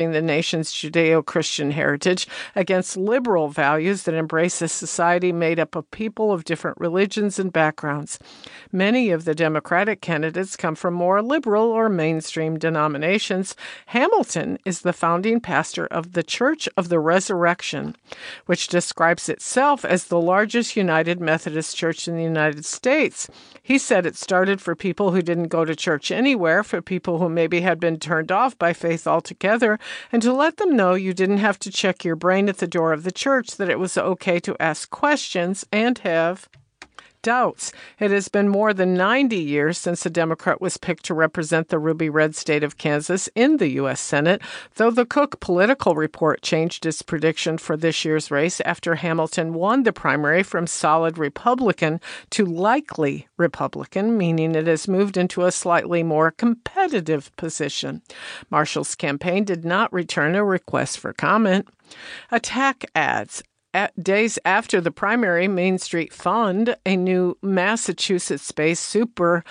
the nation's Judeo-Christian heritage against liberal values that embrace a society made up of people of different religions and backgrounds. Many of the Democratic candidates come from more liberal or mainstream denominations. Hamilton is the founding pastor of the Church of the Resurrection, which describes itself as the largest United Methodist Church in the United States. He said it started for people who didn't go to church anywhere, for people who maybe had been turned off by faith altogether, and to let them know you didn't have to check your brain at the door of the church, that it was okay to ask questions and have doubts. It has been more than 90 years since a Democrat was picked to represent the ruby red state of Kansas in the U.S. Senate, though the Cook Political Report changed its prediction for this year's race after Hamilton won the primary from solid Republican to likely Republican, meaning it has moved into a slightly more competitive position. Marshall's campaign did not return a request for comment. Attack ads. Days after the primary, Main Street Fund, a new Massachusetts-based super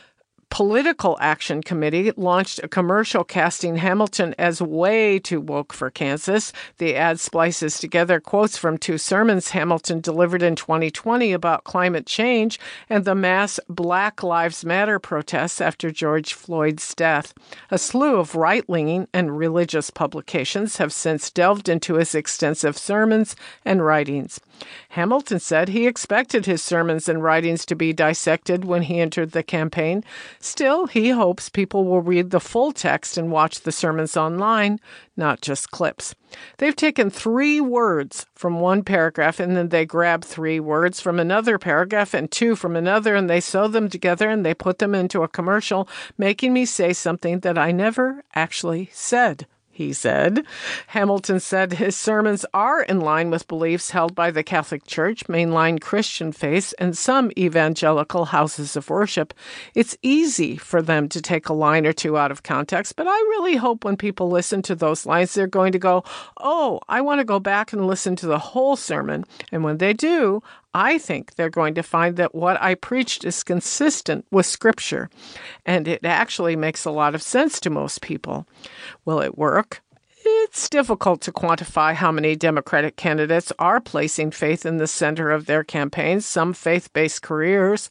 political action committee, launched a commercial casting Hamilton as way too woke for Kansas. The ad splices together quotes from two sermons Hamilton delivered in 2020 about climate change and the mass Black Lives Matter protests after George Floyd's death. A slew of right-leaning and religious publications have since delved into his extensive sermons and writings. Hamilton said he expected his sermons and writings to be dissected when he entered the campaign. Still, he hopes people will read the full text and watch the sermons online, not just clips. They've taken 3 words from one paragraph, and then they grab 3 words from another paragraph and 2 from another, and they sew them together and they put them into a commercial, making me say something that I never actually said. He said. Hamilton said his sermons are in line with beliefs held by the Catholic Church, mainline Christian faiths, and some evangelical houses of worship. It's easy for them to take a line or two out of context, but I really hope when people listen to those lines, they're going to go, oh, I want to go back and listen to the whole sermon. And when they do, I think they're going to find that what I preached is consistent with Scripture, and it actually makes a lot of sense to most people. Will it work? It's difficult to quantify how many Democratic candidates are placing faith in the center of their campaigns. Some have faith-based careers.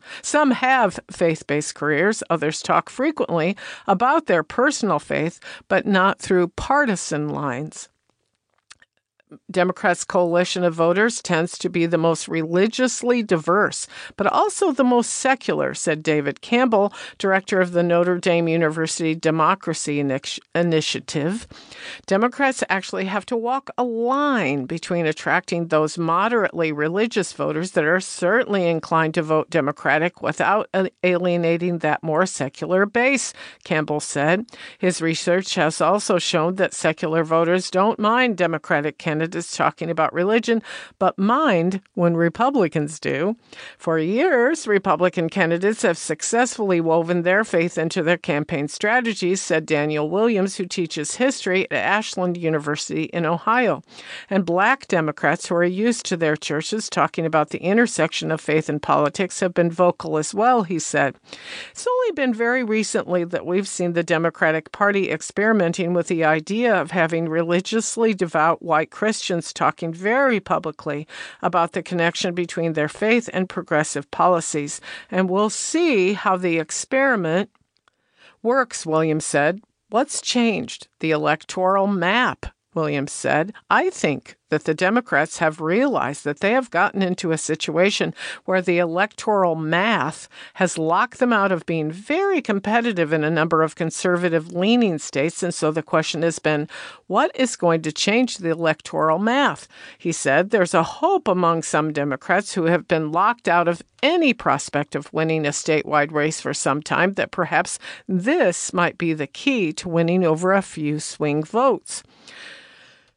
Others talk frequently about their personal faith, but not through partisan lines. Democrats' coalition of voters tends to be the most religiously diverse, but also the most secular, said David Campbell, director of the Notre Dame University Democracy Initiative. Democrats actually have to walk a line between attracting those moderately religious voters that are certainly inclined to vote Democratic without alienating that more secular base, Campbell said. His research has also shown that secular voters don't mind Democratic candidates talking about religion, but mind when Republicans do. For years, Republican candidates have successfully woven their faith into their campaign strategies, said Daniel Williams, who teaches history at Ashland University in Ohio. And Black Democrats who are used to their churches talking about the intersection of faith and politics have been vocal as well, he said. It's only been very recently that we've seen the Democratic Party experimenting with the idea of having religiously devout white Christians talking very publicly about the connection between their faith and progressive policies. And we'll see how the experiment works, Williams said. What's changed? The electoral map, Williams said. I think that the Democrats have realized that they have gotten into a situation where the electoral math has locked them out of being very competitive in a number of conservative-leaning states. And so the question has been, what is going to change the electoral math? He said there's a hope among some Democrats who have been locked out of any prospect of winning a statewide race for some time that perhaps this might be the key to winning over a few swing votes.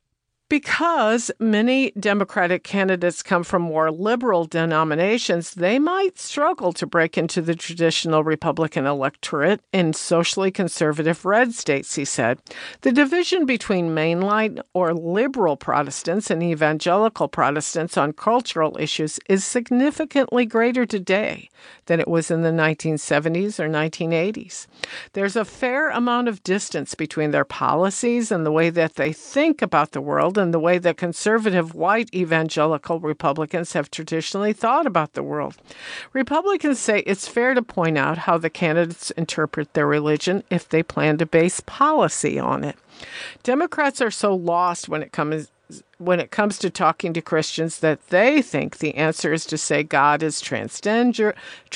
Because many Democratic candidates come from more liberal denominations, they might struggle to break into the traditional Republican electorate in socially conservative red states, he said. The division between mainline or liberal Protestants and evangelical Protestants on cultural issues is significantly greater today than it was in the 1970s or 1980s. There's a fair amount of distance between their policies and the way that they think about the world and the way that conservative white evangelical Republicans have traditionally thought about the world. Republicans say it's fair to point out how the candidates interpret their religion if they plan to base policy on it. Democrats are so lost when it comes to talking to Christians that they think the answer is to say God is transgender,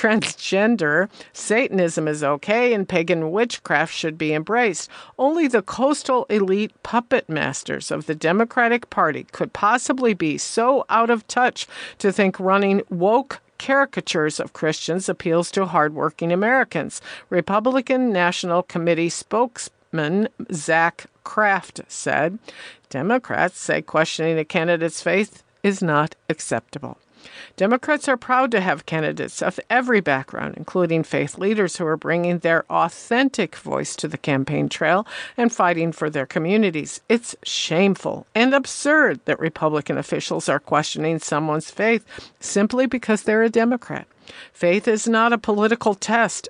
Satanism is okay, and pagan witchcraft should be embraced. Only the coastal elite puppet masters of the Democratic Party could possibly be so out of touch to think running woke caricatures of Christians appeals to hardworking Americans. Republican National Committee spokesman Zach Kraft said, Democrats say questioning a candidate's faith is not acceptable. Democrats are proud to have candidates of every background, including faith leaders who are bringing their authentic voice to the campaign trail and fighting for their communities. It's shameful and absurd that Republican officials are questioning someone's faith simply because they're a Democrat. Faith is not a political test.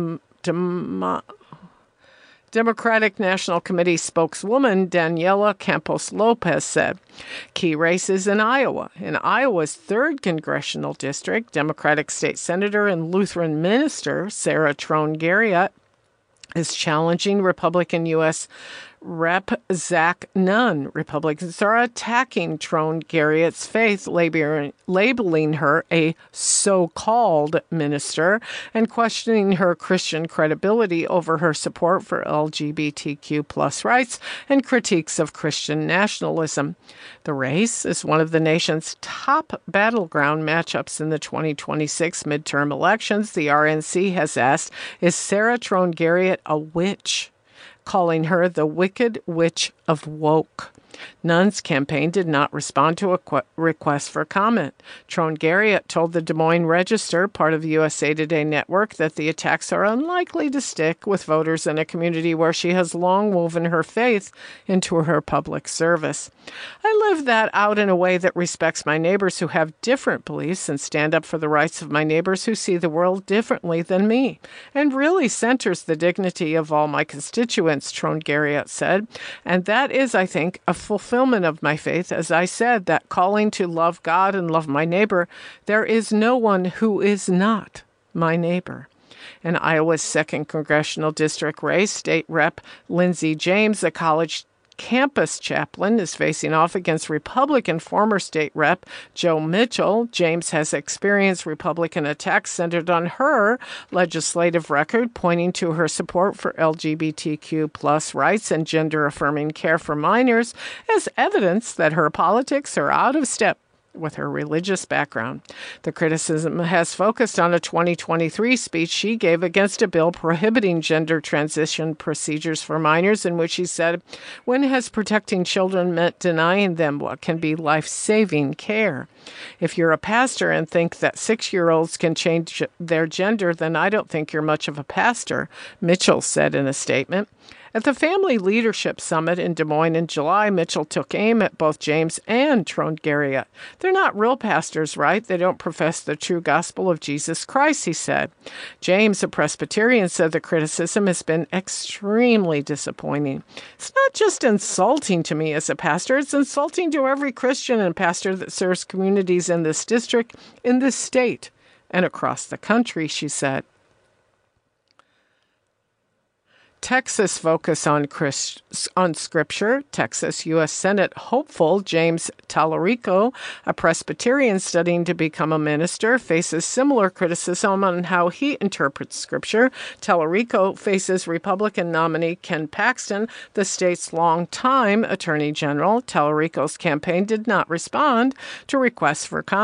Democratic National Committee spokeswoman Daniela Campos-Lopez said, key races in Iowa. In Iowa's 3rd congressional district, Democratic state senator and Lutheran minister Sarah Trone Garriott is challenging Republican U.S. Rep. Zach Nunn. Republicans are attacking Trone Garriott's faith, labeling her a so-called minister and questioning her Christian credibility over her support for LGBTQ plus rights and critiques of Christian nationalism. The race is one of the nation's top battleground matchups in the 2026 midterm elections. The RNC has asked, is Sarah Trone Garriott a witch? Calling her the Wicked Witch of Woke. Nunn's campaign did not respond to a request for comment. Trone Garriott told the Des Moines Register, part of the USA Today network, that the attacks are unlikely to stick with voters in a community where she has long woven her faith into her public service. I live that out in a way that respects my neighbors who have different beliefs and stand up for the rights of my neighbors who see the world differently than me, and really centers the dignity of all my constituents, Trone Garriott said. And that is, I think, a fulfillment of my faith. As I said, that calling to love God and love my neighbor, there is no one who is not my neighbor. In Iowa's 2nd congressional district race, State Rep. Lindsey James, a college campus chaplain, is facing off against Republican former state rep Joe Mitchell. James has experienced Republican attacks centered on her legislative record, pointing to her support for LGBTQ plus rights and gender-affirming care for minors as evidence that her politics are out of step with her religious background. The criticism has focused on a 2023 speech she gave against a bill prohibiting gender transition procedures for minors, in which she said, when has protecting children meant denying them what can be life-saving care? If you're a pastor and think that 6-year-olds can change their gender, then I don't think you're much of a pastor, Mitchell said in a statement. At the Family Leadership Summit in Des Moines in July, Mitchell took aim at both James and Trone Garriott. They're not real pastors, right? They don't profess the true gospel of Jesus Christ, he said. James, a Presbyterian, said the criticism has been extremely disappointing. It's not just insulting to me as a pastor, it's insulting to every Christian and pastor that serves communities in this district, in this state, and across the country, she said. Texas focus on Scripture. Texas U.S. Senate hopeful James Tallarico, a Presbyterian studying to become a minister, faces similar criticism on how he interprets Scripture. Tallarico faces Republican nominee Ken Paxton, the state's longtime attorney general. Tallarico's campaign did not respond to requests for comment.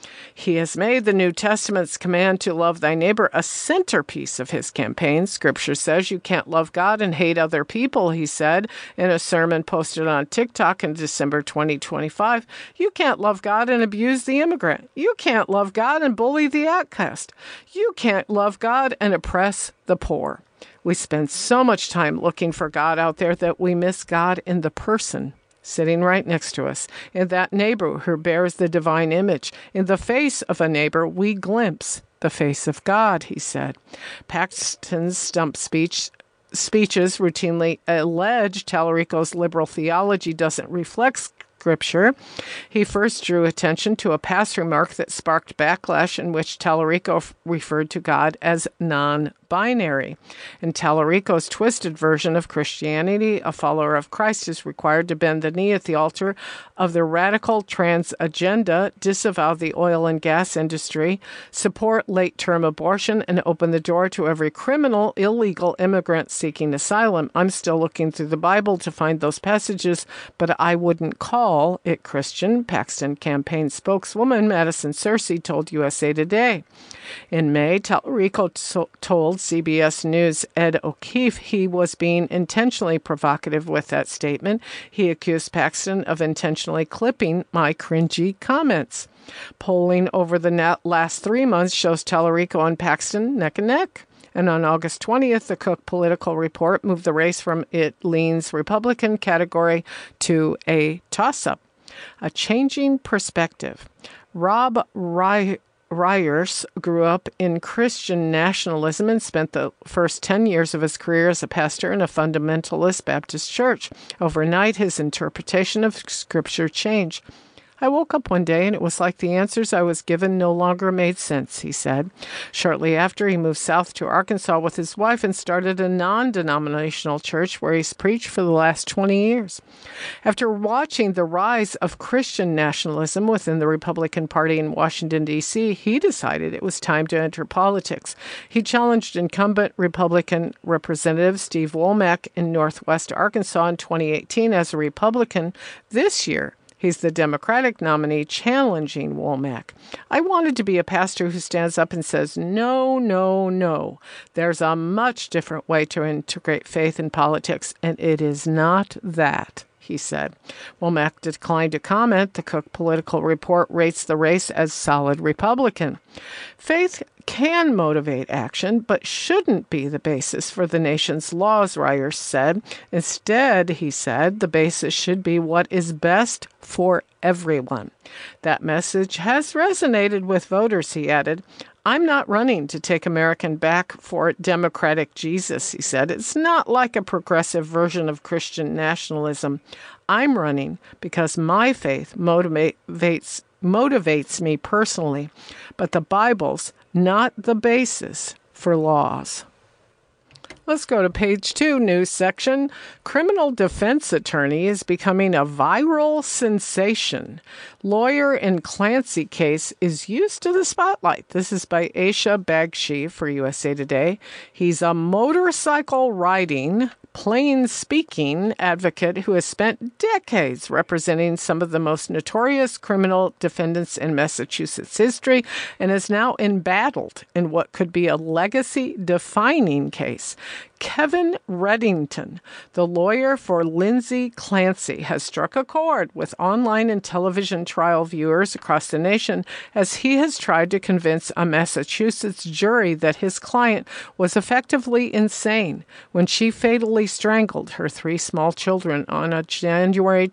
He has made the New Testament's command to love thy neighbor a centerpiece of his campaign. Scripture says you can't love God and hate other people, he said in a sermon posted on TikTok in December 2025. You can't love God and abuse the immigrant. You can't love God and bully the outcast. You can't love God and oppress the poor. We spend so much time looking for God out there that we miss God in the person sitting right next to us, in that neighbor who bears the divine image. In the face of a neighbor, we glimpse the face of God, he said. Paxton's stump speeches routinely allege Tallarico's liberal theology doesn't reflect Scripture. He first drew attention to a past remark that sparked backlash in which Tallarico referred to God as non-binary. In Tallarico's twisted version of Christianity, a follower of Christ is required to bend the knee at the altar of the radical trans agenda, disavow the oil and gas industry, support late-term abortion, and open the door to every criminal, illegal immigrant seeking asylum. I'm still looking through the Bible to find those passages, but I wouldn't call it Christian, Paxton campaign spokeswoman Madison Searcy told USA Today. In May, Tallarico told CBS News' Ed O'Keefe he was being intentionally provocative with that statement. He accused Paxton of intentionally clipping my cringy comments. Polling over the last 3 months shows Tallarico and Paxton neck and neck. And on August 20th, the Cook Political Report moved the race from it leans Republican category to a toss-up. A changing perspective. Rob Ryers grew up in Christian nationalism and spent the first 10 years of his career as a pastor in a fundamentalist Baptist church. Overnight, his interpretation of Scripture changed. I woke up one day and it was like the answers I was given no longer made sense, he said. Shortly after, he moved south to Arkansas with his wife and started a non-denominational church where he's preached for the last 20 years. After watching the rise of Christian nationalism within the Republican Party in Washington, D.C., he decided it was time to enter politics. He challenged incumbent Republican Representative Steve Womack in Northwest Arkansas in 2018 as a Republican. This year, he's the Democratic nominee challenging Womack. I wanted to be a pastor who stands up and says, no, no, no. There's a much different way to integrate faith in politics, and it is not that, he said. Womack declined to comment. The Cook Political Report rates the race as solid Republican. Faith can motivate action, but shouldn't be the basis for the nation's laws, Ryers said. Instead, he said, the basis should be what is best for everyone. That message has resonated with voters, he added. I'm not running to take American back for democratic Jesus, he said. It's not like a progressive version of Christian nationalism. I'm running because my faith motivates me personally, but the Bible's not the basis for laws. Let's go to page 2, news section. Criminal defense attorney is becoming a viral sensation. Lawyer in Clancy case is used to the spotlight. This is by Aisha Bagshi for USA Today. He's a motorcycle riding, plain speaking advocate who has spent decades representing some of the most notorious criminal defendants in Massachusetts history and is now embattled in what could be a legacy-defining case. Kevin Reddington, the lawyer for Lindsay Clancy, has struck a chord with online and television trial viewers across the nation as he has tried to convince a Massachusetts jury that his client was effectively insane when she fatally strangled her 3 small children on a January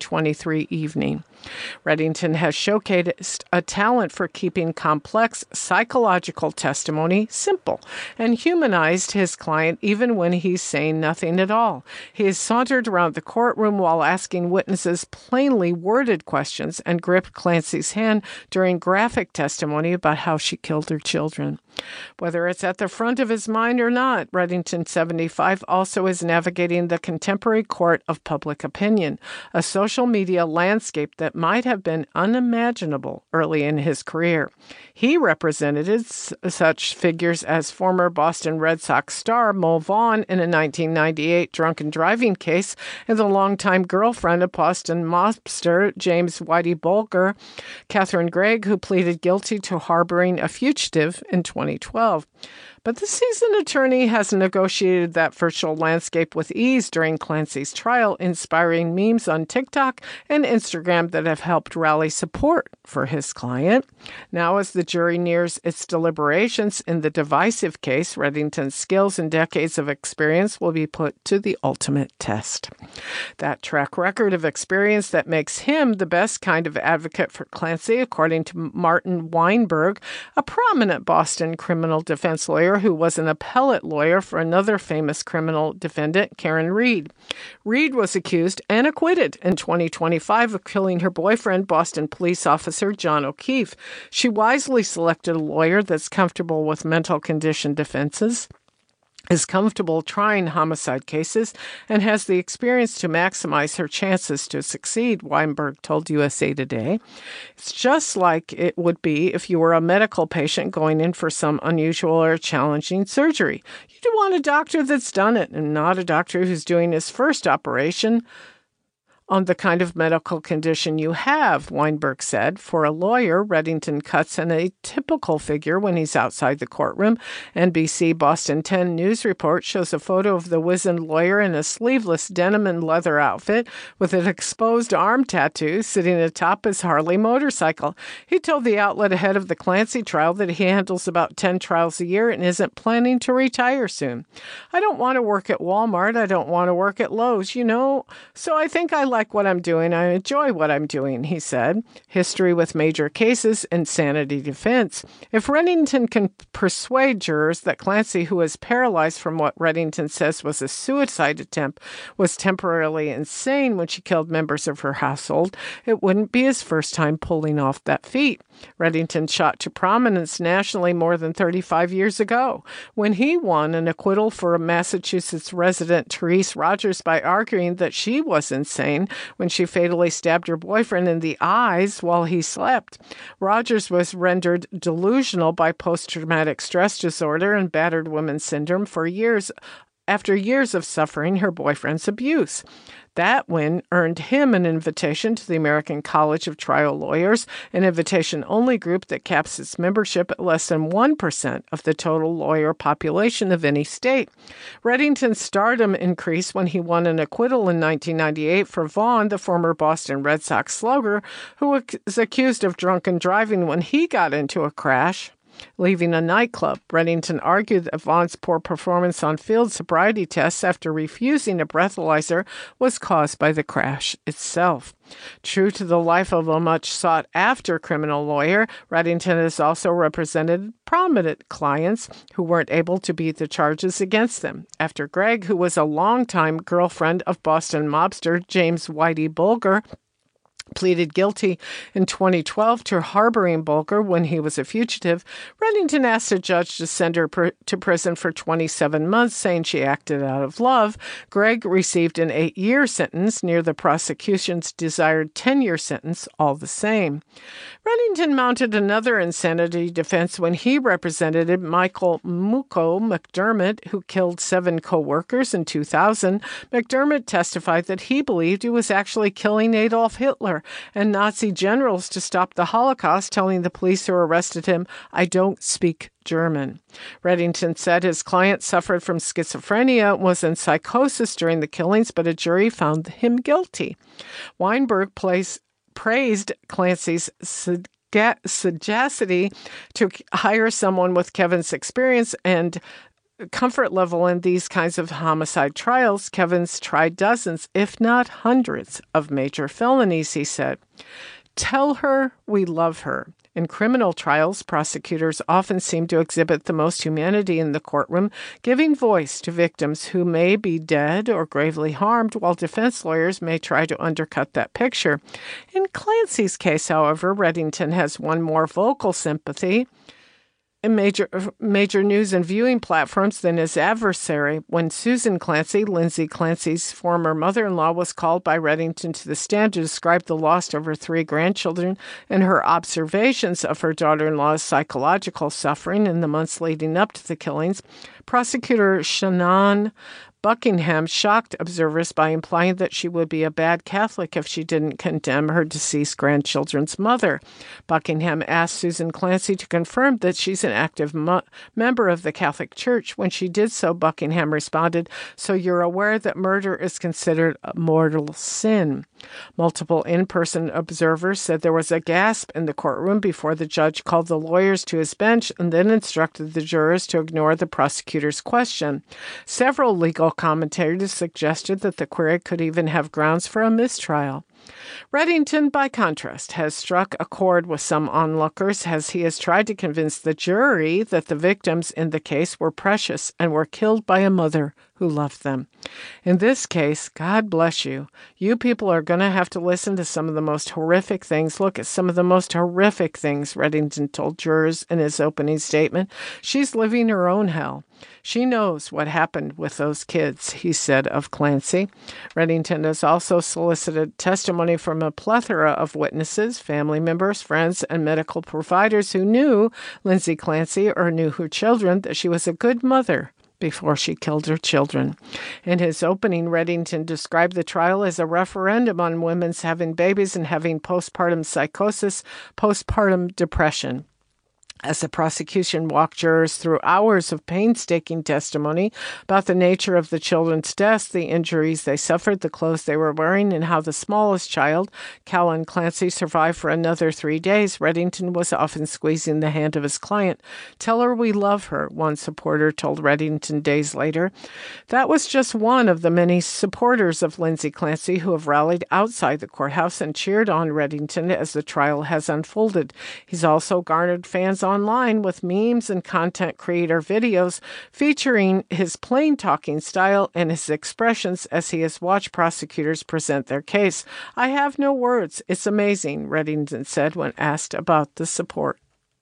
2023 evening. Reddington has showcased a talent for keeping complex psychological testimony simple and humanized his client even when he's saying nothing at all. He has sauntered around the courtroom while asking witnesses plainly worded questions and gripped Clancy's hand during graphic testimony about how she killed her children. Whether it's at the front of his mind or not, Reddington, 75, also is navigating the contemporary court of public opinion, a social media landscape that might have been unimaginable early in his career. He represented such figures as former Boston Red Sox star Mo Vaughn in a 1998 drunken driving case, and the longtime girlfriend of Boston mobster James Whitey Bulger, Catherine Gregg, who pleaded guilty to harboring a fugitive in 2012. But the seasoned attorney has negotiated that virtual landscape with ease during Clancy's trial, inspiring memes on TikTok and Instagram that have helped rally support for his client. Now, as the jury nears its deliberations in the divisive case, Reddington's skills and decades of experience will be put to the ultimate test. That track record of experience that makes him the best kind of advocate for Clancy, according to Martin Weinberg, a prominent Boston criminal defense lawyer who was an appellate lawyer for another famous criminal defendant, Karen Reed. Reed was accused and acquitted in 2025 of killing her boyfriend, Boston police officer John O'Keefe. She wisely selected a lawyer that's comfortable with mental condition defenses, is comfortable trying homicide cases, and has the experience to maximize her chances to succeed, Weinberg told USA Today. It's just like it would be if you were a medical patient going in for some unusual or challenging surgery. You do want a doctor that's done it and not a doctor who's doing his first operation on the kind of medical condition you have, Weinberg said. For a lawyer, Reddington cuts an atypical figure when he's outside the courtroom. NBC Boston 10 News report shows a photo of the wizened lawyer in a sleeveless denim and leather outfit with an exposed arm tattoo sitting atop his Harley motorcycle. He told the outlet ahead of the Clancy trial that he handles about 10 trials a year and isn't planning to retire soon. I don't want to work at Walmart. I don't want to work at Lowe's, so I think I like what I'm doing. I enjoy what I'm doing, he said. History with major cases, insanity defense. If Reddington can persuade jurors that Clancy, who is paralyzed from what Reddington says was a suicide attempt, was temporarily insane when she killed members of her household, it wouldn't be his first time pulling off that feat. Reddington shot to prominence nationally more than 35 years ago when he won an acquittal for a Massachusetts resident, Therese Rogers, by arguing that she was insane when she fatally stabbed her boyfriend in the eyes while he slept. Rogers was rendered delusional by post-traumatic stress disorder and battered woman syndrome after years of suffering her boyfriend's abuse. That win earned him an invitation to the American College of Trial Lawyers, an invitation-only group that caps its membership at less than 1% of the total lawyer population of any state. Reddington's stardom increased when he won an acquittal in 1998 for Vaughn, the former Boston Red Sox slugger, who was accused of drunken driving when he got into a crash leaving a nightclub. Reddington argued that Vaughn's poor performance on field sobriety tests after refusing a breathalyzer was caused by the crash itself. True to the life of a much sought-after criminal lawyer, Reddington has also represented prominent clients who weren't able to beat the charges against them. After Gregg, who was a longtime girlfriend of Boston mobster James Whitey Bulger, pleaded guilty in 2012 to harboring Bulger when he was a fugitive, Reddington asked a judge to send her to prison for 27 months, saying she acted out of love. Gregg received an 8-year sentence, near the prosecution's desired 10-year sentence, all the same. Reddington mounted another insanity defense when he represented Michael Muko McDermott, who killed 7 co-workers in 2000. McDermott testified that he believed he was actually killing Adolf Hitler and Nazi generals to stop the Holocaust, telling the police who arrested him, "I don't speak German." Reddington said his client suffered from schizophrenia and was in psychosis during the killings, but a jury found him guilty. Weinberg praised Clancy's sagacity to hire someone with Kevin's experience and comfort level in these kinds of homicide trials. Kevin's tried dozens, if not hundreds, of major felonies, he said. Tell her we love her. In criminal trials, prosecutors often seem to exhibit the most humanity in the courtroom, giving voice to victims who may be dead or gravely harmed, while defense lawyers may try to undercut that picture. In Clancy's case, however, Reddington has one more vocal sympathy. major news and viewing platforms than his adversary when Susan Clancy, Lindsay Clancy's former mother-in-law, was called by Reddington to the stand to describe the loss of her 3 grandchildren and her observations of her daughter-in-law's psychological suffering in the months leading up to the killings. Prosecutor Shannon Buckingham shocked observers by implying that she would be a bad Catholic if she didn't condemn her deceased grandchildren's mother. Buckingham asked Susan Clancy to confirm that she's an active member of the Catholic Church. When she did so, Buckingham responded, "So you're aware that murder is considered a mortal sin." Multiple in-person observers said there was a gasp in the courtroom before the judge called the lawyers to his bench and then instructed the jurors to ignore the prosecutor's question. Several legal commentators suggested that the query could even have grounds for a mistrial. Reddington, by contrast, has struck a chord with some onlookers as he has tried to convince the jury that the victims in the case were precious and were killed by a mother who loved them. In this case, God bless you. You people are going to have to listen to some of the most horrific things. Look at some of the most horrific things, Reddington told jurors in his opening statement. She's living her own hell. She knows what happened with those kids, he said of Clancy. Reddington has also solicited testimony from a plethora of witnesses, family members, friends, and medical providers who knew Lindsay Clancy or knew her children, that she was a good mother before she killed her children. In his opening, Reddington described the trial as a referendum on women's having babies and having postpartum psychosis, postpartum depression. As the prosecution walked jurors through hours of painstaking testimony about the nature of the children's deaths, the injuries they suffered, the clothes they were wearing, and how the smallest child, Callan Clancy, survived for another 3 days, Reddington was often squeezing the hand of his client. "Tell her we love her," one supporter told Reddington days later. That was just one of the many supporters of Lindsay Clancy who have rallied outside the courthouse and cheered on Reddington as the trial has unfolded. He's also garnered fans online with memes and content creator videos featuring his plain talking style and his expressions as he has watched prosecutors present their case. "I have no words. It's amazing," Reddington said when asked about the support.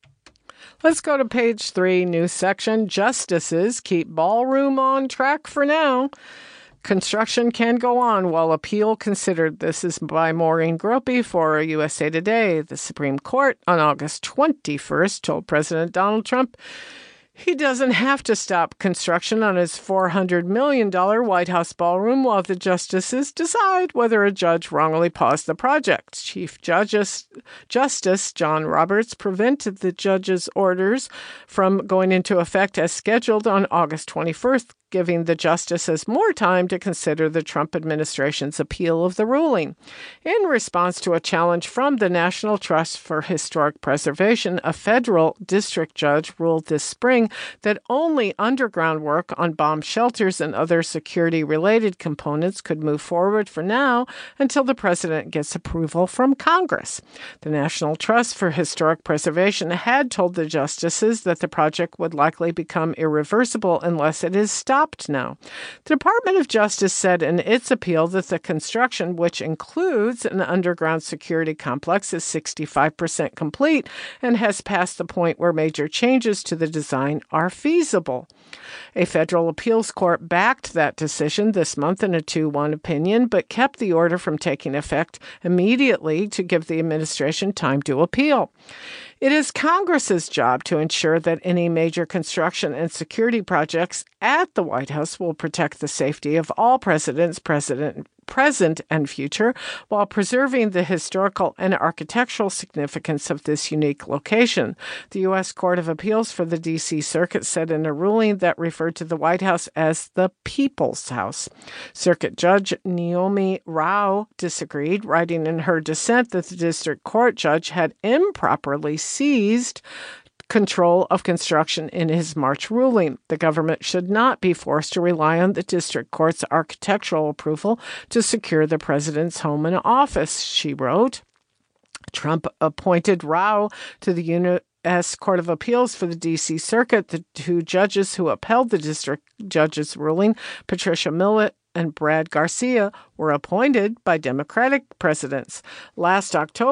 Let's go to page 3, news section. Justices keep ballroom on track for now. Construction can go on while appeal considered. This is by Maureen Gropey for USA Today. The Supreme Court on August 21st told President Donald Trump he doesn't have to stop construction on his $400 million White House ballroom while the justices decide whether a judge wrongly paused the project. Chief Justice John Roberts prevented the judge's orders from going into effect as scheduled on August 21st, giving the justices more time to consider the Trump administration's appeal of the ruling. In response to a challenge from the National Trust for Historic Preservation, a federal district judge ruled this spring that only underground work on bomb shelters and other security-related components could move forward for now until the president gets approval from Congress. The National Trust for Historic Preservation had told the justices that the project would likely become irreversible unless it is stopped now. The Department of Justice said in its appeal that the construction, which includes an underground security complex, is 65% complete and has passed the point where major changes to the design are feasible. A federal appeals court backed that decision this month in a 2-1 opinion, but kept the order from taking effect immediately to give the administration time to appeal. It is Congress's job to ensure that any major construction and security projects at the White House will protect the safety of all presidents, present and future, while preserving the historical and architectural significance of this unique location. The U.S. Court of Appeals for the D.C. Circuit said in a ruling that referred to the White House as the People's House. Circuit Judge Naomi Rao disagreed, writing in her dissent that the district court judge had improperly seized control of construction in his March ruling. The government should not be forced to rely on the district court's architectural approval to secure the president's home and office, she wrote. Trump appointed Rao to the U.S. Court of Appeals for the D.C. Circuit. The 2 judges who upheld the district judge's ruling, Patricia Millett and Brad Garcia, were appointed by Democratic presidents. Last October,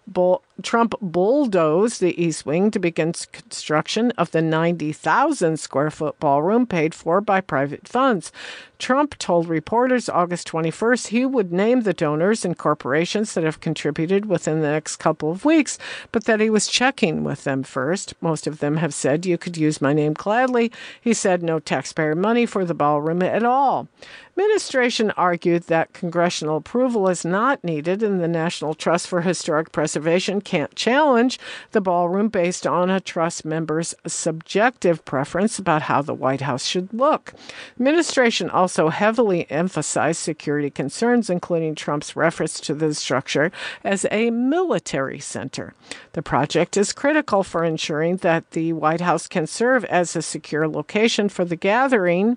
Trump bulldozed the East Wing to begin construction of the 90,000-square-foot ballroom paid for by private funds. Trump told reporters August 21st he would name the donors and corporations that have contributed within the next couple of weeks, but that he was checking with them first. Most of them have said, "You could use my name gladly." He said no taxpayer money for the ballroom at all. Administration argued that congressional approval is not needed and the National Trust for Historic Preservation can't challenge the ballroom based on a trust member's subjective preference about how the White House should look. Administration also heavily emphasized security concerns, including Trump's reference to the structure as a military center. The project is critical for ensuring that the White House can serve as a secure location for the gathering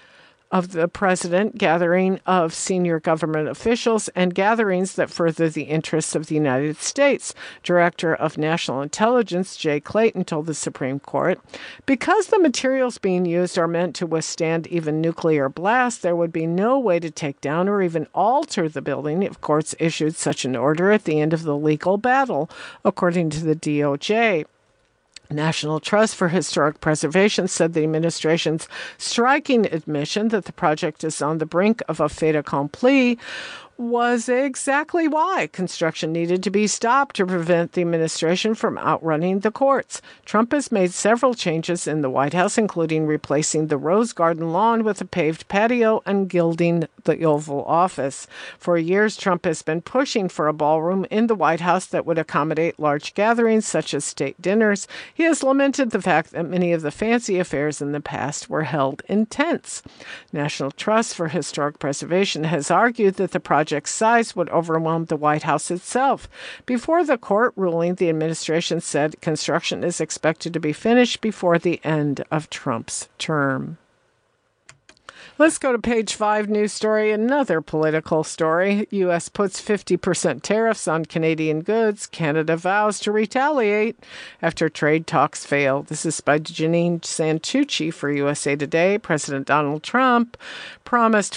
of the president, gathering of senior government officials, and gatherings that further the interests of the United States. Director of National Intelligence Jay Clayton told the Supreme Court, because the materials being used are meant to withstand even nuclear blast, there would be no way to take down or even alter the building if courts issued such an order at the end of the legal battle, according to the DOJ. National Trust for Historic Preservation said the administration's striking admission that the project is on the brink of a fait accompli was exactly why construction needed to be stopped to prevent the administration from outrunning the courts. Trump has made several changes in the White House, including replacing the Rose Garden lawn with a paved patio and gilding the Oval Office. For years, Trump has been pushing for a ballroom in the White House that would accommodate large gatherings, such as state dinners. He has lamented the fact that many of the fancy affairs in the past were held in tents. National Trust for Historic Preservation has argued that the project's size would overwhelm the White House itself. Before the court ruling, the administration said construction is expected to be finished before the end of Trump's term. Let's go to page 5 news story, another political story. U.S. puts 50% tariffs on Canadian goods. Canada vows to retaliate after trade talks fail. This is by Janine Santucci for USA Today. President Donald Trump promised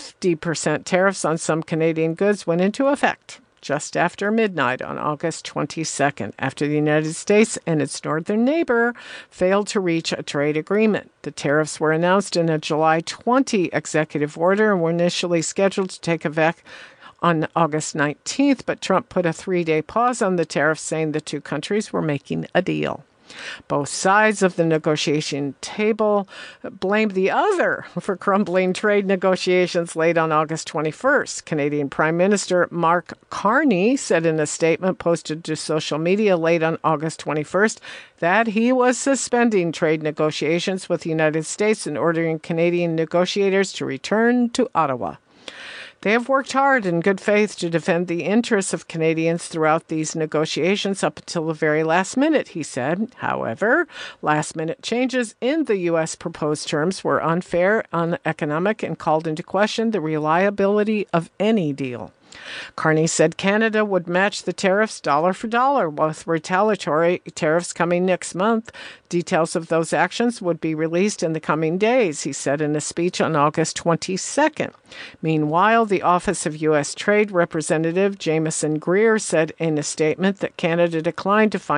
50% tariffs on some Canadian goods went into effect just after midnight on August 22nd, after the United States and its northern neighbor failed to reach a trade agreement. The tariffs were announced in a July 20 executive order and were initially scheduled to take effect on August 19th, but Trump put a 3-day pause on the tariffs, saying the two countries were making a deal. Both sides of the negotiation table blamed the other for crumbling trade negotiations late on August 21st. Canadian Prime Minister Mark Carney said in a statement posted to social media late on August 21st that he was suspending trade negotiations with the United States and ordering Canadian negotiators to return to Ottawa. They have worked hard in good faith to defend the interests of Canadians throughout these negotiations up until the very last minute, he said. However, last-minute changes in the U.S. proposed terms were unfair, uneconomic, and called into question the reliability of any deal. Carney said Canada would match the tariffs dollar for dollar, with retaliatory tariffs coming next month. Details of those actions would be released in the coming days, he said in a speech on August 22nd. Meanwhile, the Office of U.S. Trade Representative Jameson Greer said in a statement that Canada declined to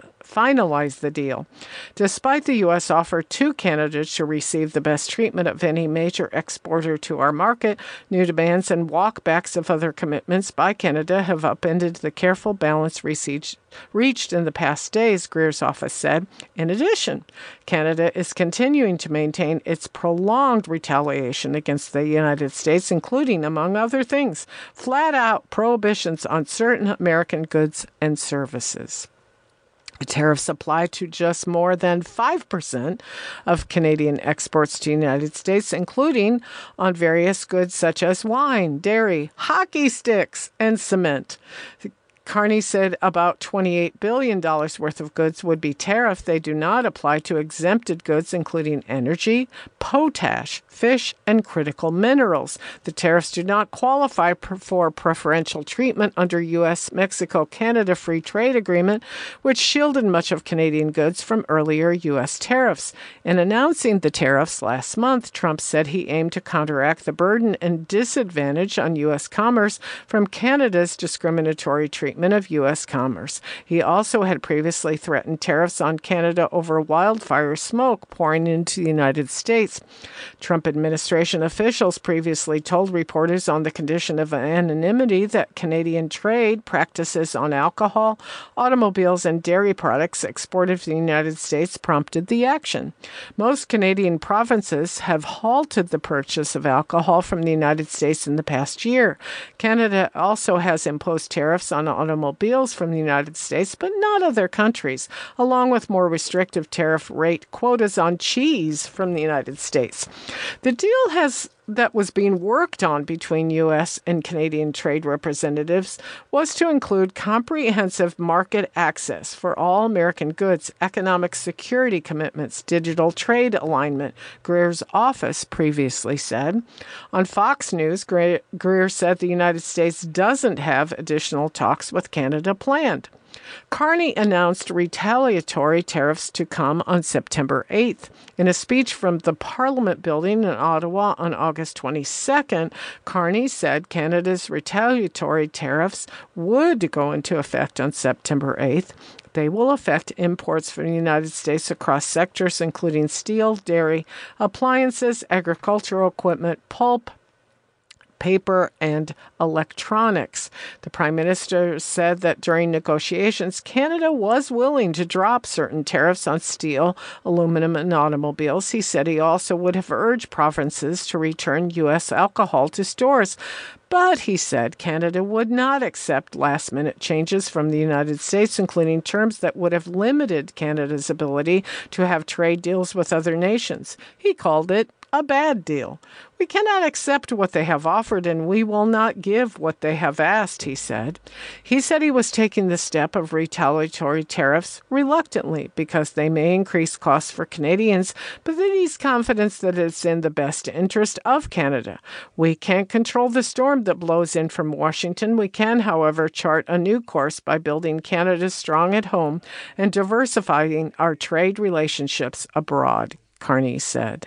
finalize the deal. Despite the U.S. offer to Canada to receive the best treatment of any major exporter to our market, new demands and walkbacks of other commitments by Canada have upended the careful balance reached in the past days, Greer's office said. In addition, Canada is continuing to maintain its prolonged retaliation against the United States, including, among other things, flat-out prohibitions on certain American goods and services. The tariffs apply to just more than 5% of Canadian exports to the United States, including on various goods such as wine, dairy, hockey sticks, and cement. Carney said about $28 billion worth of goods would be tariffed. They do not apply to exempted goods, including energy, potash, fish, and critical minerals. The tariffs do not qualify for preferential treatment under U.S.-Mexico-Canada Free Trade Agreement, which shielded much of Canadian goods from earlier U.S. tariffs. In announcing the tariffs last month, Trump said he aimed to counteract the burden and disadvantage on U.S. commerce from Canada's discriminatory treatment indictment of U.S. commerce. He also had previously threatened tariffs on Canada over wildfire smoke pouring into the United States. Trump administration officials previously told reporters on the condition of anonymity that Canadian trade practices on alcohol, automobiles, and dairy products exported to the United States prompted the action. Most Canadian provinces have halted the purchase of alcohol from the United States in the past year. Canada also has imposed tariffs on automobiles from the United States, but not other countries, along with more restrictive tariff rate quotas on cheese from the United States. The deal that was being worked on between U.S. and Canadian trade representatives was to include comprehensive market access for all American goods, economic security commitments, digital trade alignment, Greer's office previously said. On Fox News, Greer said the United States doesn't have additional talks with Canada planned. Carney announced retaliatory tariffs to come on September 8th. In a speech from the Parliament building in Ottawa on August 22nd, Carney said Canada's retaliatory tariffs would go into effect on September 8th. They will affect imports from the United States across sectors including steel, dairy, appliances, agricultural equipment, pulp, paper, and electronics. The Prime Minister said that during negotiations, Canada was willing to drop certain tariffs on steel, aluminum, and automobiles. He said he also would have urged provinces to return U.S. alcohol to stores. But, he said, Canada would not accept last-minute changes from the United States, including terms that would have limited Canada's ability to have trade deals with other nations. He called it a bad deal. We cannot accept what they have offered, and we will not give what they have asked, he said. He said he was taking the step of retaliatory tariffs reluctantly because they may increase costs for Canadians, but that he's confident that it's in the best interest of Canada. We can't control the storm that blows in from Washington. We can, however, chart a new course by building Canada strong at home and diversifying our trade relationships abroad, Carney said.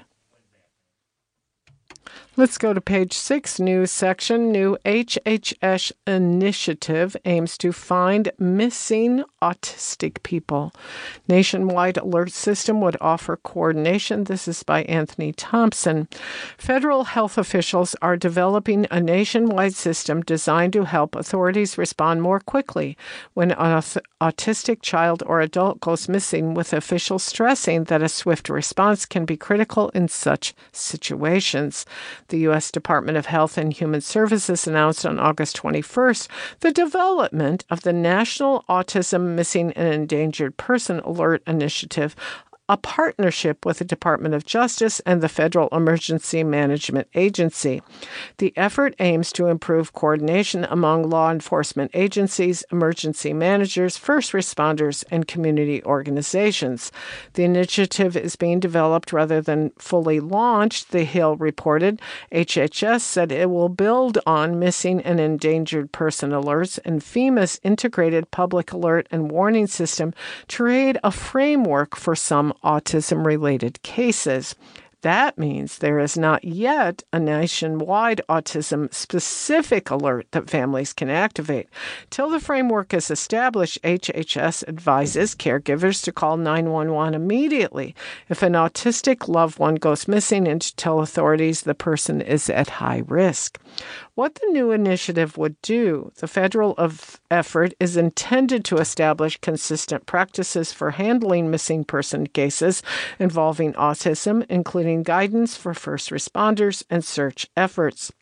Let's go to page 6, news section. New HHS initiative aims to find missing autistic people. Nationwide alert system would offer coordination. This is by Anthony Thompson. Federal health officials are developing a nationwide system designed to help authorities respond more quickly when an autistic child or adult goes missing, with officials stressing that a swift response can be critical in such situations. The U.S. Department of Health and Human Services announced on August 21st the development of the National Autism Missing and Endangered Person Alert Initiative, a partnership with the Department of Justice and the Federal Emergency Management Agency. The effort aims to improve coordination among law enforcement agencies, emergency managers, first responders, and community organizations. The initiative is being developed rather than fully launched, The Hill reported. HHS said it will build on missing and endangered person alerts and FEMA's integrated public alert and warning system to create a framework for some autism-related cases. That means there is not yet a nationwide autism-specific alert that families can activate. Till the framework is established, HHS advises caregivers to call 911 immediately if an autistic loved one goes missing and to tell authorities the person is at high risk. What the new initiative would do, the federal effort is intended to establish consistent practices for handling missing person cases involving autism, including guidance for first responders and search efforts.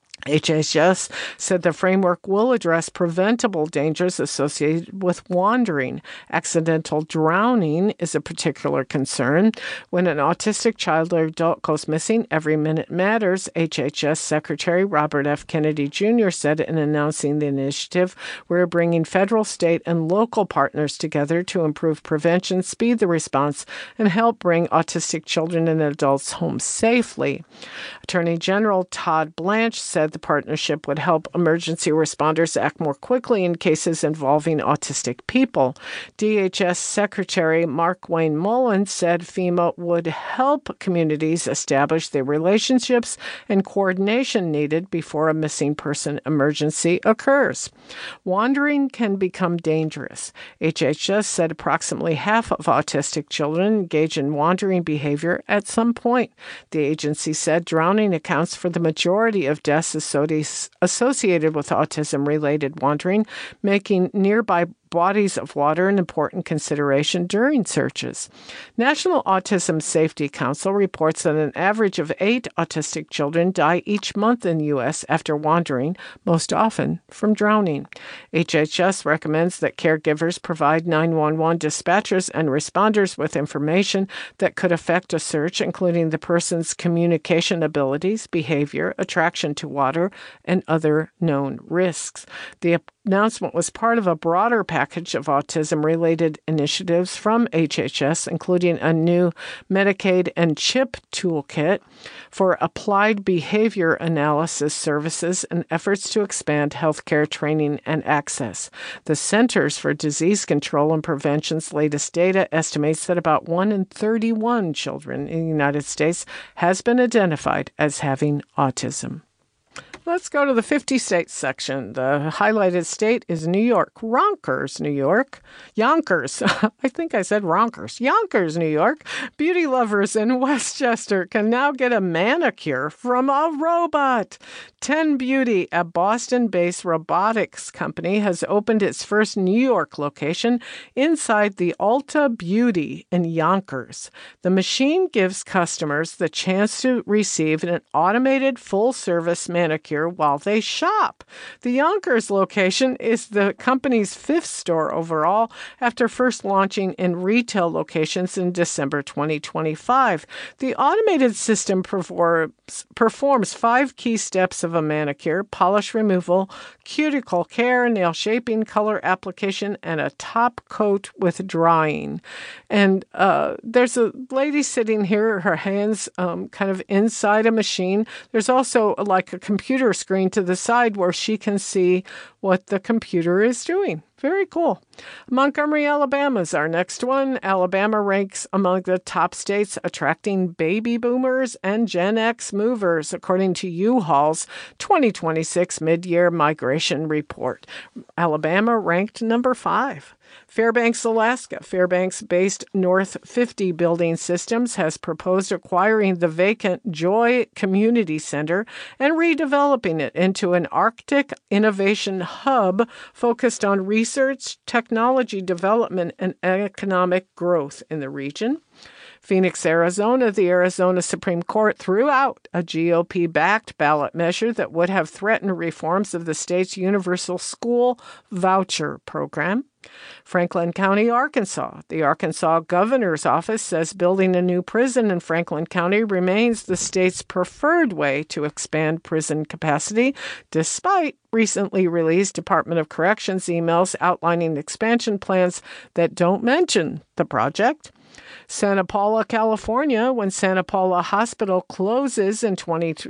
HHS said the framework will address preventable dangers associated with wandering. Accidental drowning is a particular concern. When an autistic child or adult goes missing, every minute matters, HHS Secretary Robert F. Kennedy Jr. said in announcing the initiative. We're bringing federal, state, and local partners together to improve prevention, speed the response, and help bring autistic children and adults home safely. Attorney General Todd Blanche said said the partnership would help emergency responders act more quickly in cases involving autistic people. DHS Secretary Mark Wayne Mullins said FEMA would help communities establish the relationships and coordination needed before a missing person emergency occurs. Wandering can become dangerous. HHS said approximately half of autistic children engage in wandering behavior at some point. The agency said drowning accounts for the majority of deaths associated with autism-related wandering, making nearby bodies of water an important consideration during searches. National Autism Safety Council reports that an average of 8 autistic children die each month in the U.S. after wandering, most often from drowning. HHS recommends that caregivers provide 911 dispatchers and responders with information that could affect a search, including the person's communication abilities, behavior, attraction to water, and other known risks. The announcement was part of a broader package of autism-related initiatives from HHS, including a new Medicaid and CHIP toolkit for applied behavior analysis services and efforts to expand healthcare training and access. The Centers for Disease Control and Prevention's latest data estimates that about 1 in 31 children in the United States has been identified as having autism. Let's go to the 50 states section. The highlighted state is New York. Yonkers, New York. Yonkers. I think I said Ronkers. Yonkers, New York. Beauty lovers in Westchester can now get a manicure from a robot. 10 Beauty, a Boston-based robotics company, has opened its first New York location inside the Ulta Beauty in Yonkers. The machine gives customers the chance to receive an automated full-service manicure while they shop. The Yonkers location is the company's 5th store overall after first launching in retail locations in December 2025. The automated system performs 5 key steps of a manicure: polish removal, cuticle care, nail shaping, color application, and a top coat with drying. And there's a lady sitting here, her hands kind of inside a machine. There's also like a computer screen to the side where she can see what the computer is doing. Very cool. Montgomery, Alabama is our next one. Alabama ranks among the top states attracting baby boomers and Gen X movers, according to U-Haul's 2026 mid-year migration report. Alabama ranked number 5. Fairbanks, Alaska. Fairbanks-based North 50 Building Systems has proposed acquiring the vacant Joy Community Center and redeveloping it into an Arctic innovation hub focused on research, technology development, and economic growth in the region. Phoenix, Arizona, the Arizona Supreme Court threw out a GOP-backed ballot measure that would have threatened reforms of the state's universal school voucher program. Franklin County, Arkansas. The Arkansas Governor's Office says building a new prison in Franklin County remains the state's preferred way to expand prison capacity, despite recently released Department of Corrections emails outlining expansion plans that don't mention the project. Santa Paula, California. When Santa Paula Hospital closes in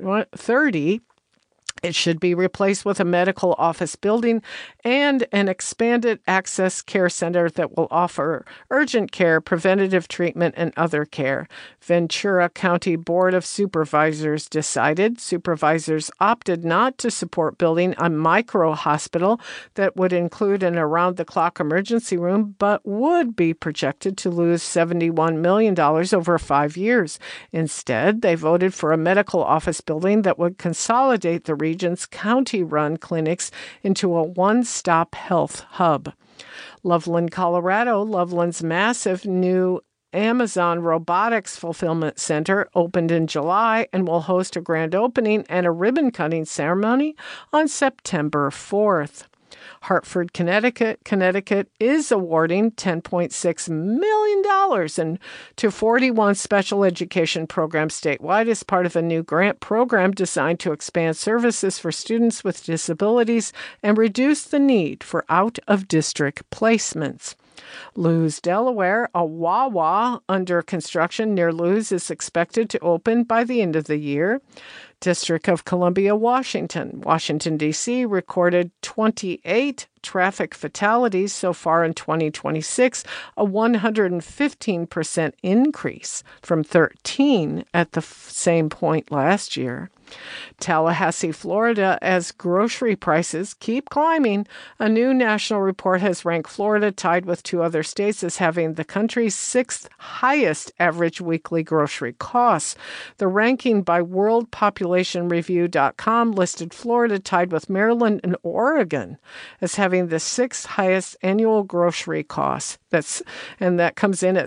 2030, it should be replaced with a medical office building and an expanded access care center that will offer urgent care, preventative treatment, and other care. Ventura County Board of Supervisors decided. Supervisors opted not to support building a micro-hospital that would include an around-the-clock emergency room, but would be projected to lose $71 million over 5 years. Instead, they voted for a medical office building that would consolidate the region's county-run clinics into a one-stop health hub. Loveland, Colorado. Loveland's massive new Amazon Robotics Fulfillment Center opened in July and will host a grand opening and a ribbon-cutting ceremony on September 4th. Hartford, Connecticut is awarding $10.6 million to 41 special education programs statewide as part of a new grant program designed to expand services for students with disabilities and reduce the need for out-of-district placements. Lewes, Delaware, a Wawa under construction near Lewes is expected to open by the end of the year. District of Columbia, Washington. Washington, D.C. recorded 28 traffic fatalities so far in 2026, a 115% increase from 13 at the same point last year. Tallahassee, Florida, as grocery prices keep climbing, a new national report has ranked Florida, tied with two other states, as having the country's sixth highest average weekly grocery costs. The ranking by WorldPopulationReview.com listed Florida, tied with Maryland and Oregon, as having the sixth highest annual grocery costs. That comes in at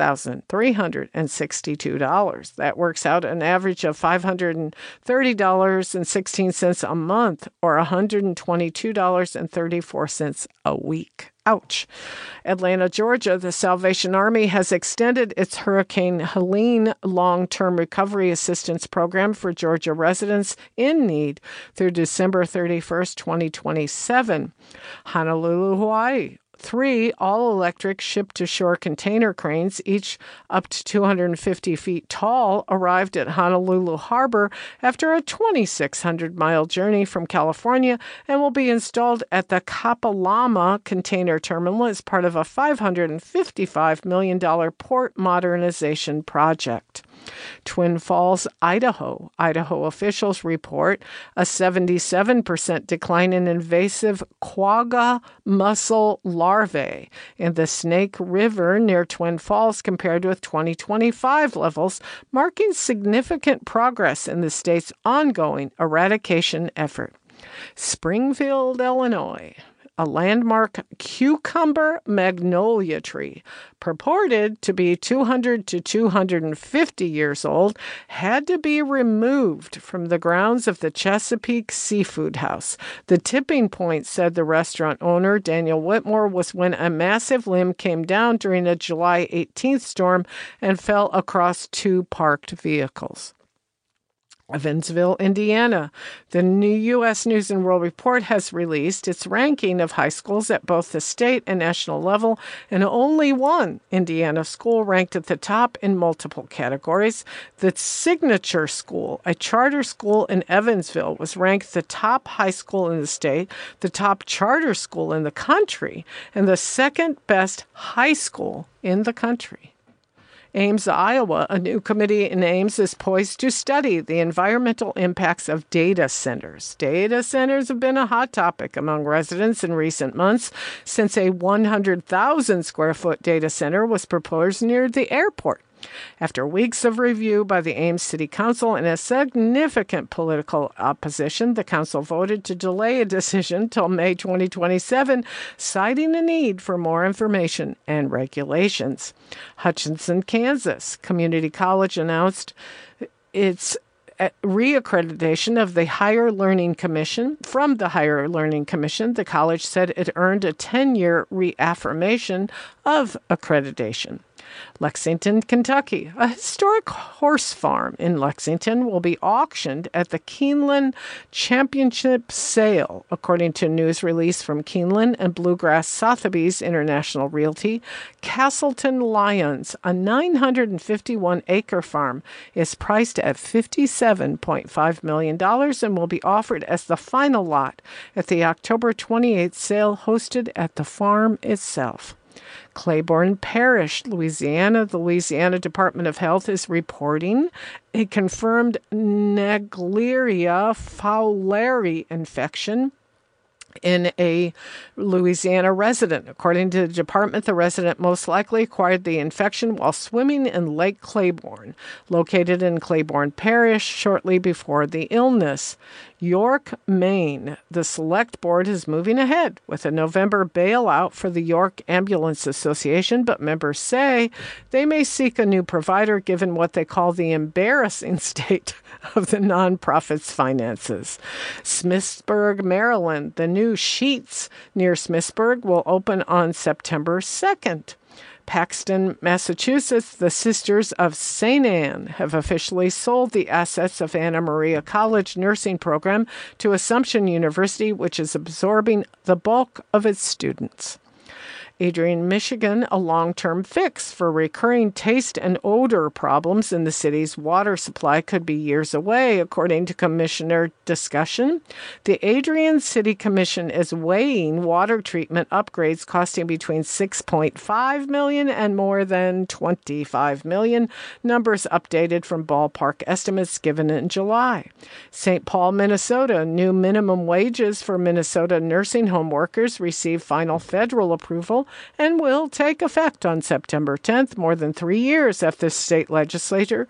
$6,362. That works out an average of $530.16 a month, or $122.34 a week. Ouch. Atlanta, Georgia, the Salvation Army has extended its Hurricane Helene long-term recovery assistance program for Georgia residents in need through December 31st, 2027. Honolulu, Hawaii. 3 all-electric ship-to-shore container cranes, each up to 250 feet tall, arrived at Honolulu Harbor after a 2,600-mile journey from California and will be installed at the Kapalama Container Terminal as part of a $555 million port modernization project. Twin Falls, Idaho. Idaho officials report a 77% decline in invasive quagga mussel larvae in the Snake River near Twin Falls compared with 2025 levels, marking significant progress in the state's ongoing eradication effort. Springfield, Illinois. A landmark cucumber magnolia tree, purported to be 200 to 250 years old, had to be removed from the grounds of the Chesapeake Seafood House. The tipping point, said the restaurant owner, Daniel Whitmore, was when a massive limb came down during a July 18th storm and fell across 2 parked vehicles. Evansville, Indiana. The new U.S. News & World Report has released its ranking of high schools at both the state and national level, and only one Indiana school ranked at the top in multiple categories. The Signature School, a charter school in Evansville, was ranked the top high school in the state, the top charter school in the country, and the second best high school in the country. Ames, Iowa. A new committee in Ames is poised to study the environmental impacts of data centers. Data centers have been a hot topic among residents in recent months since a 100,000 square foot data center was proposed near the airport. After weeks of review by the Ames City Council and a significant political opposition, the council voted to delay a decision till May 2027, citing the need for more information and regulations. Hutchinson, Kansas. Community College announced its reaccreditation of the Higher Learning Commission. From the Higher Learning Commission, the college said it earned a 10-year reaffirmation of accreditation. Lexington, Kentucky. A historic horse farm in Lexington will be auctioned at the Keeneland Championship Sale, according to a news release from Keeneland and Bluegrass Sotheby's International Realty. Castleton Lions, a 951-acre farm, is priced at $57.5 million and will be offered as the final lot at the October 28th sale hosted at the farm itself. Claiborne Parish, Louisiana. The Louisiana Department of Health is reporting a confirmed Naegleria fowleri infection in a Louisiana resident. According to the department, the resident most likely acquired the infection while swimming in Lake Claiborne, located in Claiborne Parish, shortly before the illness. York, Maine. The Select Board is moving ahead with a November bailout for the York Ambulance Association, but members say they may seek a new provider given what they call the embarrassing state of the nonprofit's finances. Smithsburg, Maryland. The new Sheets near Smithsburg will open on September 2nd. Paxton, Massachusetts, the Sisters of St. Anne have officially sold the assets of Anna Maria College nursing program to Assumption University, which is absorbing the bulk of its students. Adrian, Michigan, a long-term fix for recurring taste and odor problems in the city's water supply could be years away, according to commissioner discussion. The Adrian City Commission is weighing water treatment upgrades costing between $6.5 million and more than $25 million, numbers updated from ballpark estimates given in July. St. Paul, Minnesota, new minimum wages for Minnesota nursing home workers received final federal approval and will take effect on September 10th, more than 3 years after the state legislature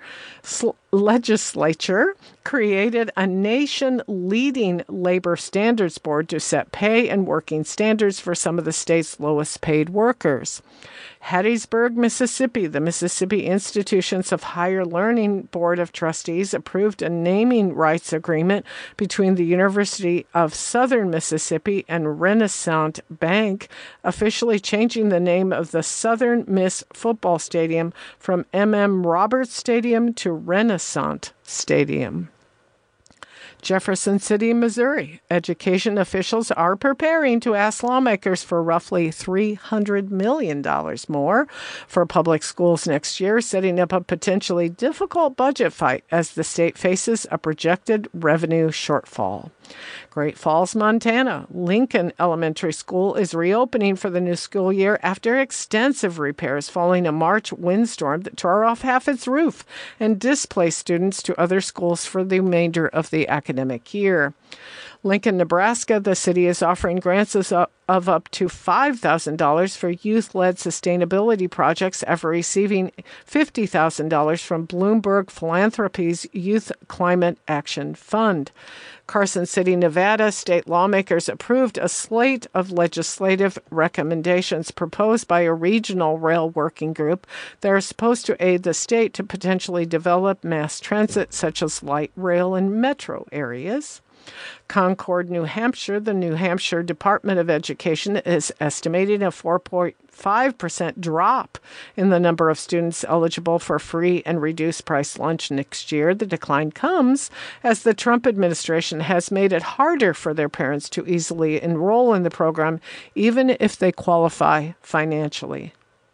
created a nation-leading labor standards board to set pay and working standards for some of the state's lowest-paid workers. Hattiesburg, Mississippi, the Mississippi Institutions of Higher Learning Board of Trustees approved a naming rights agreement between the University of Southern Mississippi and Renaissance Bank, officially changing the name of the Southern Miss football stadium from M.M. Roberts Stadium to Renaissance Stadium. Jefferson City, Missouri. Education officials are preparing to ask lawmakers for roughly $300 million more for public schools next year, setting up a potentially difficult budget fight as the state faces a projected revenue shortfall. Great Falls, Montana. Lincoln Elementary School is reopening for the new school year after extensive repairs following a March windstorm that tore off half its roof and displaced students to other schools for the remainder of the academic year. Lincoln, Nebraska, the city is offering grants of up to $5,000 for youth-led sustainability projects after receiving $50,000 from Bloomberg Philanthropies Youth Climate Action Fund. Carson City, Nevada, state lawmakers approved a slate of legislative recommendations proposed by a regional rail working group that are supposed to aid the state to potentially develop mass transit such as light rail in metro areas. Concord, New Hampshire, the New Hampshire Department of Education is estimating a 4.5% drop in the number of students eligible for free and reduced price lunch next year. The decline comes as the Trump administration has made it harder for their parents to easily enroll in the program, even if they qualify financially.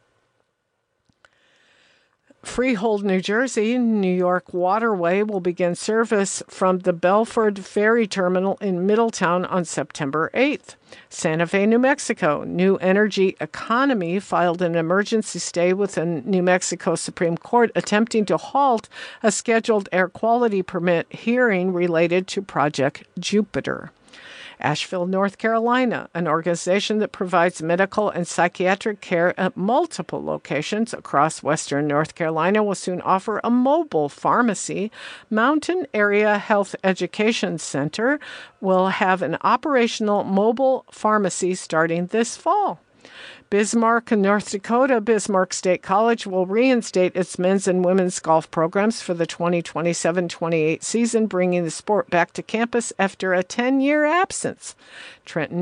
Freehold, New Jersey, New York Waterway will begin service from the Belford Ferry Terminal in Middletown on September 8th. Santa Fe, New Mexico, New Energy Economy filed an emergency stay with the New Mexico Supreme Court attempting to halt a scheduled air quality permit hearing related to Project Jupiter. Asheville, North Carolina, an organization that provides medical and psychiatric care at multiple locations across western North Carolina, will soon offer a mobile pharmacy. Mountain Area Health Education Center will have an operational mobile pharmacy starting this fall. Bismarck, North Dakota, Bismarck State College will reinstate its men's and women's golf programs for the 2027-28 season, bringing the sport back to campus after a 10-year absence. Trenton,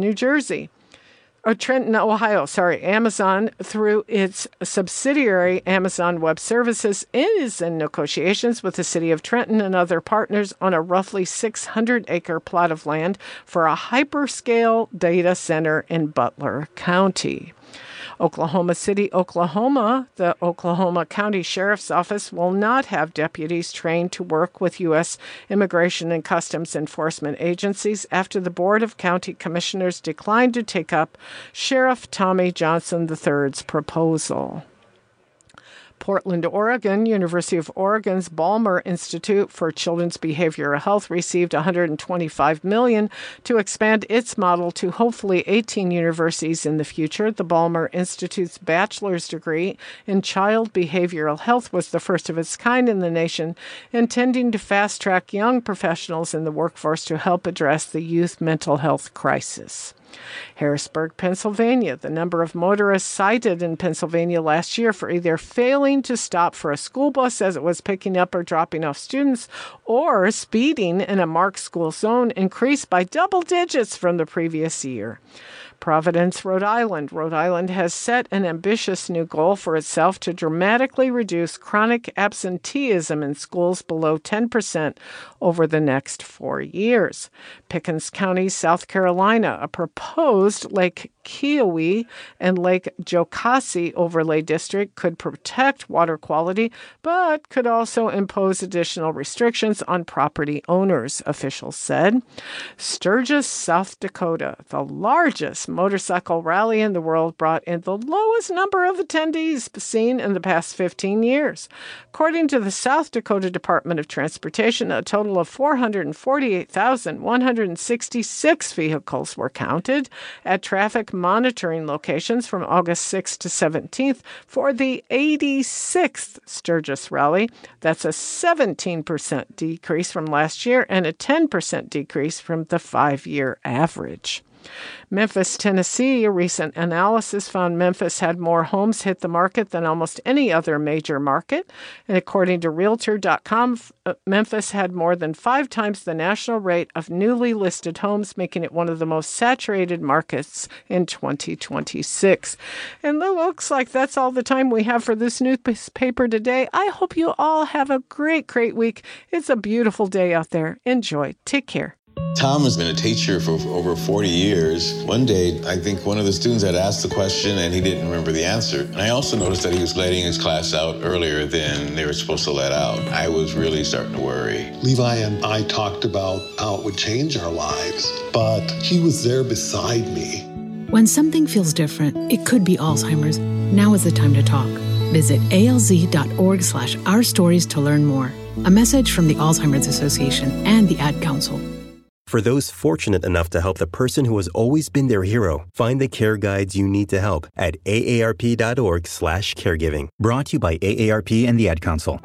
Ohio, Amazon, through its subsidiary Amazon Web Services, is in negotiations with the city of Trenton and other partners on a roughly 600-acre plot of land for a hyperscale data center in Butler County. Oklahoma City, Oklahoma, the Oklahoma County Sheriff's Office will not have deputies trained to work with U.S. Immigration and Customs Enforcement agencies after the Board of County Commissioners declined to take up Sheriff Tommy Johnson III's proposal. Portland, Oregon, University of Oregon's Balmer Institute for Children's Behavioral Health received $125 million to expand its model to hopefully 18 universities in the future. The Balmer Institute's bachelor's degree in child behavioral health was the first of its kind in the nation, intending to fast-track young professionals in the workforce to help address the youth mental health crisis. Harrisburg, Pennsylvania. The number of motorists cited in Pennsylvania last year for either failing to stop for a school bus as it was picking up or dropping off students or speeding in a marked school zone increased by double digits from the previous year. Providence, Rhode Island. Rhode Island has set an ambitious new goal for itself to dramatically reduce chronic absenteeism in schools below 10% over the next 4 years. Pickens County, South Carolina. A proposed Lake Keowee and Lake Jocassee Overlay District could protect water quality, but could also impose additional restrictions on property owners, officials said. Sturgis, South Dakota, the largest motorcycle rally in the world, brought in the lowest number of attendees seen in the past 15 years. According to the South Dakota Department of Transportation, a total of 448,166 vehicles were counted at traffic monitoring locations from August 6th to 17th for the 86th Sturgis Rally. That's a 17% decrease from last year and a 10% decrease from the 5-year average. Memphis, Tennessee, a recent analysis found Memphis had more homes hit the market than almost any other major market. And according to Realtor.com, Memphis had more than 5 times the national rate of newly listed homes, making it one of the most saturated markets in 2026. And it looks like that's all the time we have for this newspaper today. I hope you all have a great, great week. It's a beautiful day out there. Enjoy. Take care. Tom has been a teacher for over 40 years. One day, I think one of the students had asked the question and he didn't remember the answer. And I also noticed that he was letting his class out earlier than they were supposed to let out. I was really starting to worry. Levi and I talked about how it would change our lives, but he was there beside me. When something feels different, it could be Alzheimer's. Now is the time to talk. Visit alz.org/ourstories to learn more. A message from the Alzheimer's Association and the Ad Council. For those fortunate enough to help the person who has always been their hero, find the care guides you need to help at aarp.org/caregiving. Brought to you by AARP and the Ad Council.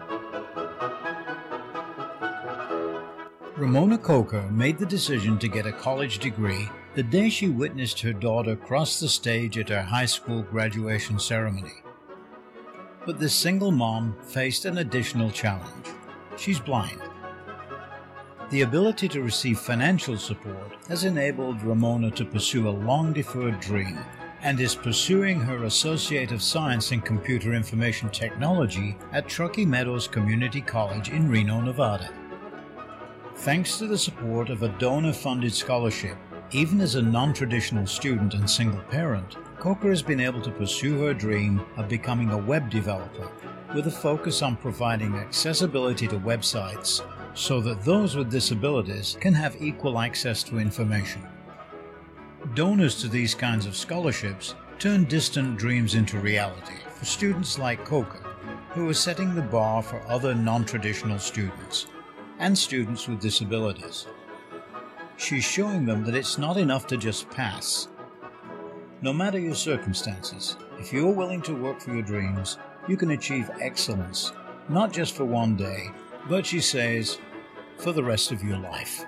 Ramona Coker made the decision to get a college degree the day she witnessed her daughter cross the stage at her high school graduation ceremony. But this single mom faced an additional challenge. She's blind. The ability to receive financial support has enabled Ramona to pursue a long-deferred dream and is pursuing her Associate of Science in Computer Information Technology at Truckee Meadows Community College in Reno, Nevada. Thanks to the support of a donor-funded scholarship, even as a non-traditional student and single parent, Coker has been able to pursue her dream of becoming a web developer with a focus on providing accessibility to websites so that those with disabilities can have equal access to information. Donors to these kinds of scholarships turn distant dreams into reality for students like Coker, who are setting the bar for other non-traditional students and students with disabilities. She's showing them that it's not enough to just pass. No matter your circumstances, if you're willing to work for your dreams, you can achieve excellence, not just for one day, but, she says, for the rest of your life.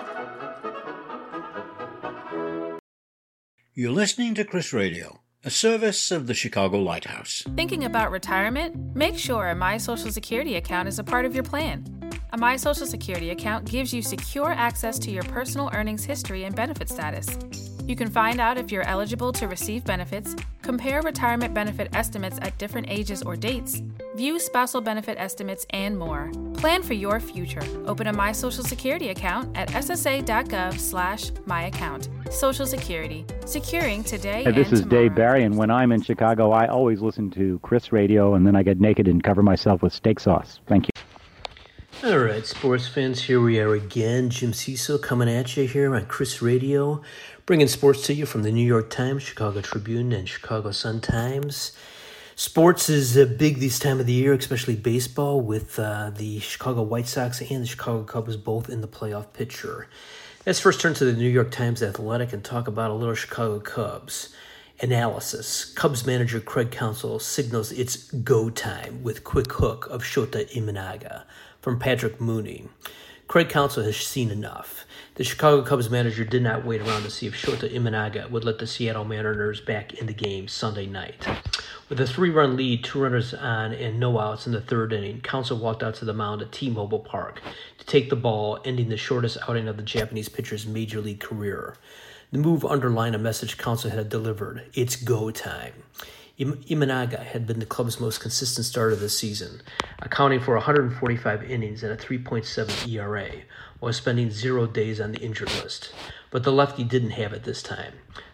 You're listening to Chris Radio, a service of the Chicago Lighthouse. Thinking about retirement? Make sure a My Social Security account is a part of your plan. A My Social Security account gives you secure access to your personal earnings history and benefit status. You can find out if you're eligible to receive benefits, compare retirement benefit estimates at different ages or dates, view spousal benefit estimates, and more. Plan for your future. Open a My Social Security account at ssa.gov/myaccount. Social Security. Securing today and tomorrow. This is Dave Barry, and when I'm in Chicago, I always listen to Chris Radio, and then I get naked and cover myself with steak sauce. Thank you. All right, sports fans, here we are again. Jim Cecil coming at you here on Chris Radio, bringing sports to you from the New York Times, Chicago Tribune, and Chicago Sun-Times. Sports is big this time of the year, especially baseball, with the Chicago White Sox and the Chicago Cubs both in the playoff picture. Let's first turn to the New York Times Athletic and talk about a little Chicago Cubs. Analysis. Cubs manager Craig Counsell signals it's go time with quick hook of Shota Imanaga from Patrick Mooney. Craig Counsell has seen enough. The Chicago Cubs manager did not wait around to see if Shota Imanaga would let the Seattle Mariners back in the game Sunday night. With a 3-run lead, 2 runners on, and no outs in the third inning, Counsell walked out to the mound at T-Mobile Park to take the ball, ending the shortest outing of the Japanese pitcher's major league career. The move underlined a message Counsell had delivered. It's go time. Imanaga had been the club's most consistent starter this season, accounting for 145 innings and a 3.7 ERA, while spending 0 days on the injured list. But the lefty didn't have it this time.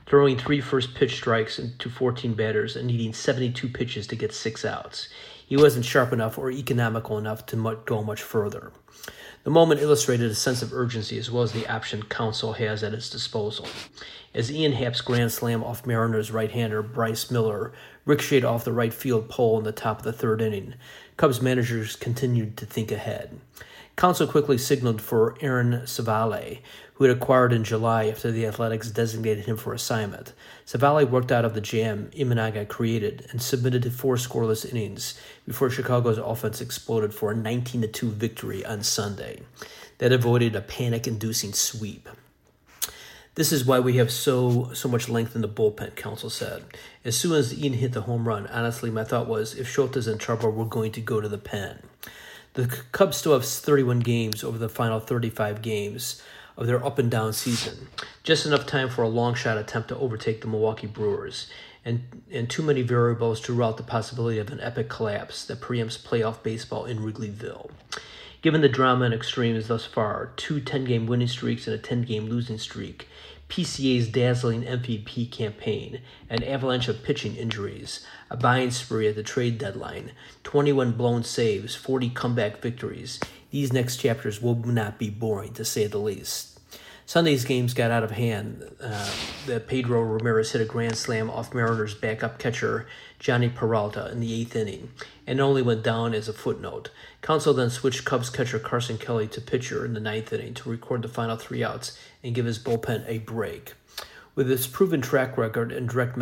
throwing 3 first-pitch strikes to 14 batters and needing 72 pitches to get 6 outs. He wasn't sharp enough or economical enough to go much further. The moment illustrated a sense of urgency as well as the option Counsell has at its disposal. As Ian Happ's grand slam off Mariners right-hander Bryce Miller ricocheted off the right field pole in the top of the 3rd inning, Cubs managers continued to think ahead. Counsell quickly signaled for Aaron Civale, who had acquired in July after the Athletics designated him for assignment. Civale worked out of the jam Imanaga created and submitted 4 scoreless innings before Chicago's offense exploded for a 19-2 victory on Sunday. That avoided a panic-inducing sweep. This is why we have so much length in the bullpen, Counsell said. As soon as Ian hit the home run, honestly, my thought was, if Schultz in trouble, we're going to go to the pen. The Cubs still have 31 games over the final 35 games of their up-and-down season. Just enough time for a long-shot attempt to overtake the Milwaukee Brewers, and too many variables to rule out the possibility of an epic collapse that preempts playoff baseball in Wrigleyville. Given the drama and extremes thus far, 2 10-game winning streaks and a 10-game losing streak, PCA's dazzling MVP campaign, an avalanche of pitching injuries, a buying spree at the trade deadline, 21 blown saves, 40 comeback victories, these next chapters will not be boring, to say the least. Sunday's games got out of hand. Pedro Ramirez hit a grand slam off Mariners' backup catcher Johnny Peralta in the 8th inning, and only went down as a footnote. Counsell then switched Cubs catcher Carson Kelly to pitcher in the 9th inning to record the final 3 outs and give his bullpen a break. With its proven track record and direct